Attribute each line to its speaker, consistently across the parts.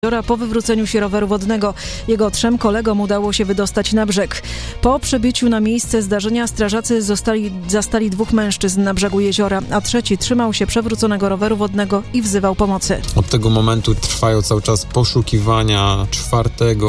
Speaker 1: Po wywróceniu się roweru wodnego jego 3 kolegom udało się wydostać na brzeg. Po przybyciu na miejsce zdarzenia strażacy zastali 2 mężczyzn na brzegu jeziora, a 3 trzymał się przewróconego roweru wodnego i wzywał pomocy.
Speaker 2: Od tego momentu trwają cały czas poszukiwania 4.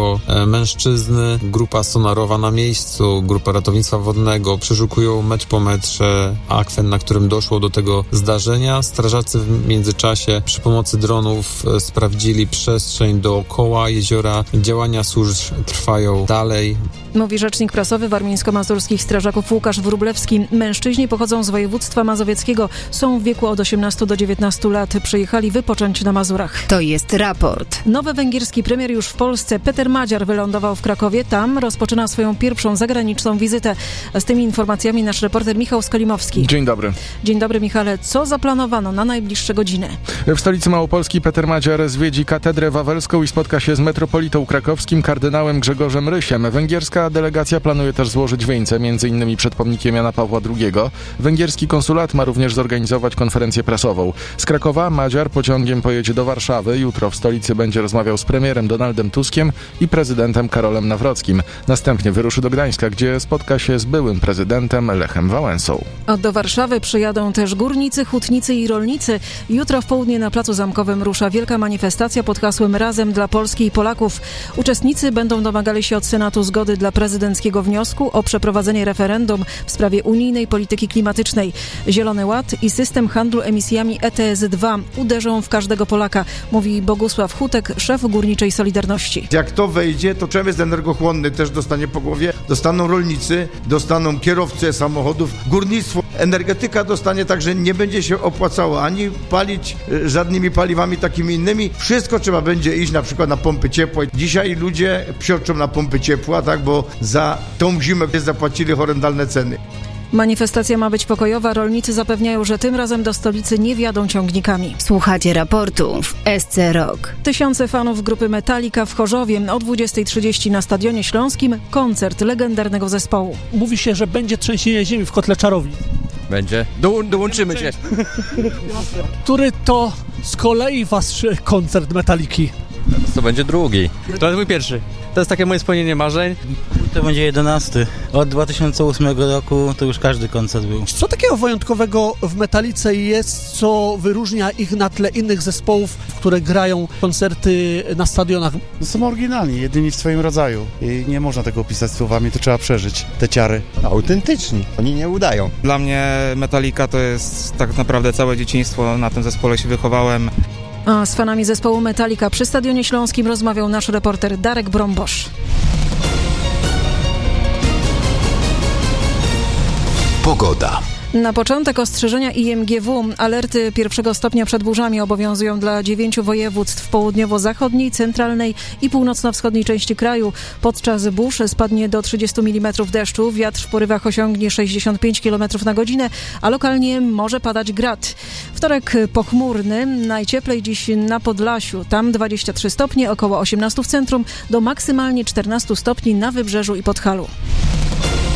Speaker 2: mężczyzny. Grupa sonarowa na miejscu, grupa ratownictwa wodnego przeszukują metr po metrze akwen, na którym doszło do tego zdarzenia. Strażacy w międzyczasie przy pomocy dronów sprawdzili przestrzeń dookoła jeziora. Działania służb trwają dalej.
Speaker 1: Mówi rzecznik prasowy warmińsko-mazurskich strażaków Łukasz Wróblewski. Mężczyźni pochodzą z województwa mazowieckiego. Są w wieku od 18 do 19 lat. Przyjechali wypocząć na Mazurach.
Speaker 3: To jest raport.
Speaker 1: Nowy węgierski premier już w Polsce. Peter Madziar wylądował w Krakowie. Tam rozpoczyna swoją pierwszą zagraniczną wizytę. Z tymi informacjami nasz reporter Michał Skalimowski.
Speaker 4: Dzień dobry.
Speaker 1: Dzień dobry, Michale. Co zaplanowano na najbliższe godziny?
Speaker 4: W stolicy Małopolski Peter Madziar zwiedzi katedrę wawelską i spotka się z metropolitą krakowskim kardynałem Grzegorzem Rysiem. Węgierska delegacja planuje też złożyć wieńce, m.in. przed pomnikiem Jana Pawła II. Węgierski konsulat ma również zorganizować konferencję prasową. Z Krakowa Madziar pociągiem pojedzie do Warszawy. Jutro w stolicy będzie rozmawiał z premierem Donaldem Tuskiem i prezydentem Karolem Nawrockim. Następnie wyruszy do Gdańska, gdzie spotka się z byłym prezydentem Lechem Wałęsą.
Speaker 1: A do Warszawy przyjadą też górnicy, hutnicy i rolnicy. Jutro w południe na Placu Zamkowym rusza wielka manifestacja pod hasłem Razem dla Polski i Polaków. Uczestnicy będą domagali się od Senatu zgody dla prezydenckiego wniosku o przeprowadzenie referendum w sprawie unijnej polityki klimatycznej. Zielony Ład i system handlu emisjami ETS-2 uderzą w każdego Polaka, mówi Bogusław Hutek, szef Górniczej Solidarności.
Speaker 5: Jak to wejdzie, to przemysł energochłonny też dostanie po głowie, dostaną rolnicy, dostaną kierowcy samochodów, górnictwo, energetyka dostanie, także nie będzie się opłacało ani palić żadnymi paliwami takimi innymi. Wszystko trzeba będzie iść na przykład na pompy ciepła. Dzisiaj ludzie psioczą na pompy ciepła, tak, bo za tą zimę zapłacili horrendalne ceny.
Speaker 1: Manifestacja ma być pokojowa. Rolnicy zapewniają, że tym razem do stolicy nie wjadą ciągnikami.
Speaker 3: Słuchacie raportu w SC Rock.
Speaker 1: Tysiące fanów grupy Metallica w Chorzowie. O 20:30 na Stadionie Śląskim koncert legendarnego zespołu.
Speaker 6: Mówi się, że będzie trzęsienie ziemi w Kotle Czarownic.
Speaker 7: Będzie. Dołączymy się.
Speaker 6: Który to z kolei wasz koncert Metalliki?
Speaker 7: To będzie drugi. To jest mój pierwszy. To jest takie moje spełnienie marzeń.
Speaker 8: To będzie 11. Od 2008 roku to już każdy koncert był.
Speaker 6: Co takiego wyjątkowego w Metallice jest, co wyróżnia ich na tle innych zespołów, które grają koncerty na stadionach?
Speaker 9: Są oryginalni, jedyni w swoim rodzaju. I nie można tego opisać słowami, to trzeba przeżyć, te ciary.
Speaker 10: Autentyczni, oni nie udają.
Speaker 11: Dla mnie Metallica to jest tak naprawdę całe dzieciństwo, na tym zespole się wychowałem.
Speaker 1: A z fanami zespołu Metallica przy Stadionie Śląskim rozmawiał nasz reporter Darek Brombosz.
Speaker 12: Pogoda.
Speaker 1: Na początek ostrzeżenia IMGW. Alerty 1. stopnia przed burzami obowiązują dla 9 województw w południowo-zachodniej, centralnej i północno-wschodniej części kraju. Podczas burz spadnie do 30 mm deszczu, wiatr w porywach osiągnie 65 km na godzinę, a lokalnie może padać grad. Wtorek pochmurny, najcieplej dziś na Podlasiu. Tam 23 stopnie, około 18 w centrum, do maksymalnie 14 stopni na Wybrzeżu i Podhalu.